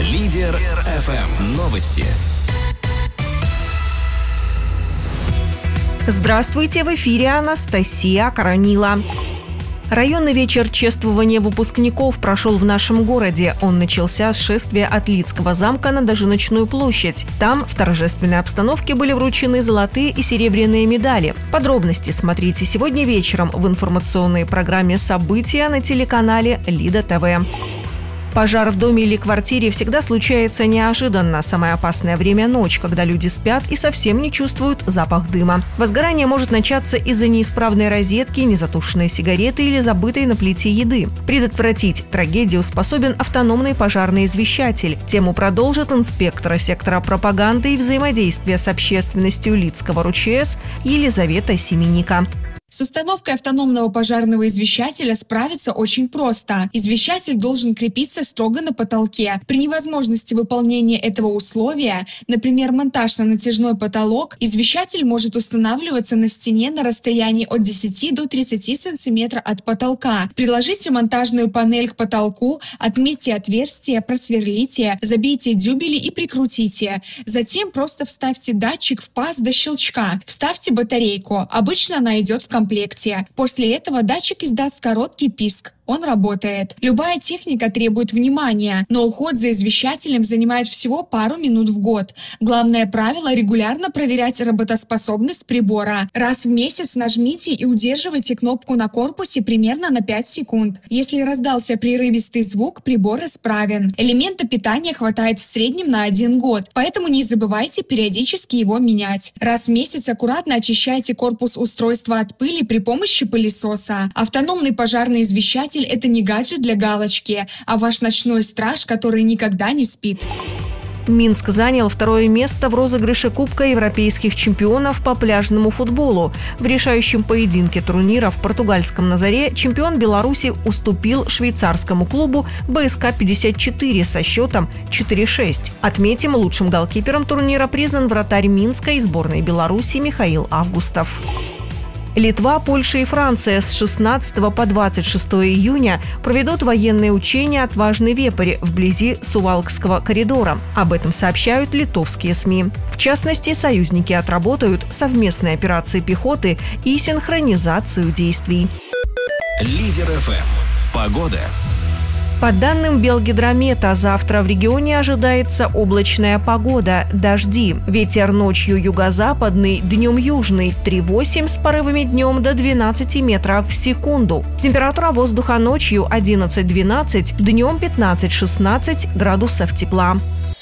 Лидер ФМ. Новости. Здравствуйте, в эфире Анастасия Коронила. Районный вечер чествования выпускников прошел в нашем городе. Он начался с шествия от Лидского замка на Дожиночную площадь. Там в торжественной обстановке были вручены золотые и серебряные медали. Подробности смотрите сегодня вечером в информационной программе «События» на телеканале Лида ТВ. Пожар в доме или квартире всегда случается неожиданно. Самое опасное время – ночь, когда люди спят и совсем не чувствуют запах дыма. Возгорание может начаться из-за неисправной розетки, незатушенной сигареты или забытой на плите еды. Предотвратить трагедию способен автономный пожарный извещатель. Тему продолжит инспектор сектора пропаганды и взаимодействия с общественностью Лидского РУЧС Елизавета Семенника. С установкой автономного пожарного извещателя справиться очень просто. Извещатель должен крепиться строго на потолке. При невозможности выполнения этого условия, например, монтаж на натяжной потолок, извещатель может устанавливаться на стене на расстоянии от 10 до 30 см от потолка. Приложите монтажную панель к потолку, отметьте отверстие, просверлите, забейте дюбели и прикрутите. Затем просто вставьте датчик в паз до щелчка. Вставьте батарейку. Обычно она идет в комплекте. После этого датчик издаст короткий писк. Он работает. Любая техника требует внимания, но уход за извещателем занимает всего пару минут в год. Главное правило – регулярно проверять работоспособность прибора. Раз в месяц нажмите и удерживайте кнопку на корпусе примерно на 5 секунд. Если раздался прерывистый звук, прибор исправен. Элемента питания хватает в среднем на 1 год, поэтому не забывайте периодически его менять. Раз в месяц аккуратно очищайте корпус устройства от пыли при помощи пылесоса. Автономный пожарный извещатель – это не гаджет для галочки, а ваш ночной страж, который никогда не спит. Минск занял 2-е место в розыгрыше Кубка европейских чемпионов по пляжному футболу. В решающем поединке турнира в португальском Назаре чемпион Беларуси уступил швейцарскому клубу БСК-54 со счетом 4-6. Отметим, лучшим голкипером турнира признан вратарь Минска и сборной Беларуси Михаил Августов. Литва, Польша и Франция с 16 по 26 июня проведут военные учения «Отважный вепрь» вблизи Сувалкского коридора. Об этом сообщают литовские СМИ. В частности, союзники отработают совместные операции пехоты и синхронизацию действий. Лидер ФМ. Погода. По данным Белгидромета, завтра в регионе ожидается облачная погода, дожди. Ветер ночью юго-западный, днем южный 3,8 с порывами днем до 12 метров в секунду. Температура воздуха ночью 11-12, днем 15-16 градусов тепла.